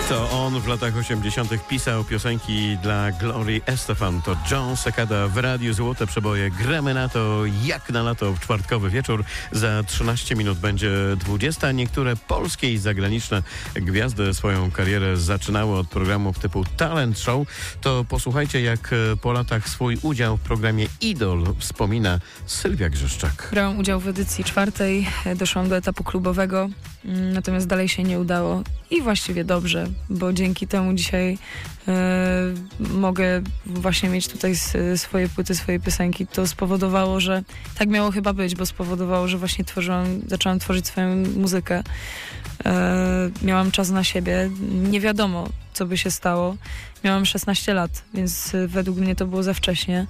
To on w latach 80. pisał piosenki dla Glory Estefan. To John Secada w Radiu Złote Przeboje. Gramy na to jak na lato w czwartkowy wieczór. Za 13 minut będzie 20. Niektóre polskie i zagraniczne gwiazdy swoją karierę zaczynały od programów typu Talent Show. To posłuchajcie, jak po latach swój udział w programie Idol wspomina Sylwia Grzeszczak. Brałam udział w edycji 4, doszłam do etapu klubowego, natomiast dalej się nie udało i właściwie dobrze, bo dzięki temu dzisiaj mogę właśnie mieć tutaj swoje płyty, swoje piosenki. To spowodowało, że tak miało chyba być, bo spowodowało, że właśnie zaczęłam tworzyć swoją muzykę. Miałam czas na siebie. Nie wiadomo, co by się stało. Miałam 16 lat, więc według mnie to było za wcześnie.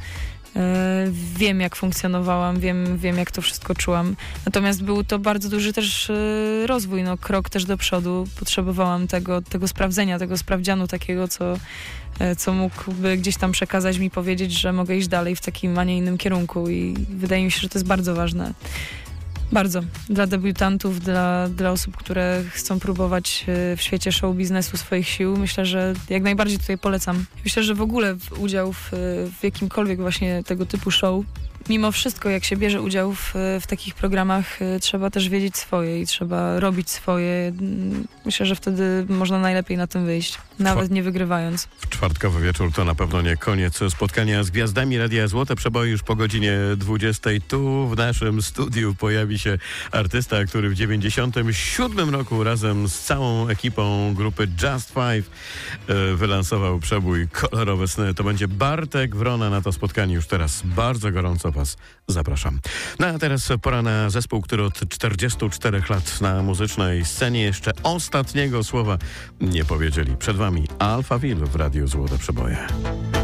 Wiem, jak funkcjonowałam, wiem, jak to wszystko czułam. Natomiast był to bardzo duży też rozwój, krok też do przodu. Potrzebowałam tego sprawdzenia, tego sprawdzianu takiego, co mógłby gdzieś tam przekazać mi, powiedzieć, że mogę iść dalej w takim, a nie innym kierunku i wydaje mi się, że to jest bardzo ważne. Bardzo. Dla debiutantów, dla osób, które chcą próbować w świecie show biznesu swoich sił. Myślę, że jak najbardziej tutaj polecam. Myślę, że w ogóle udział w jakimkolwiek właśnie tego typu show, mimo wszystko, jak się bierze udział w takich programach, trzeba też wiedzieć swoje i trzeba robić swoje. Myślę, że wtedy można najlepiej na tym wyjść, nawet nie wygrywając. W czwartkowy wieczór to na pewno nie koniec spotkania z gwiazdami Radia Złote Przeboje. Już po godzinie 20 tu w naszym studiu pojawi się artysta, który w 97 roku razem z całą ekipą grupy Just Five wylansował przebój Kolorowe sny. To będzie Bartek Wrona. Na to spotkanie już teraz bardzo gorąco Was zapraszam. No a teraz pora na zespół, który od 44 lat na muzycznej scenie jeszcze ostatniego słowa nie powiedzieli. Przed Wami Alphaville w Radiu Złote Przeboje.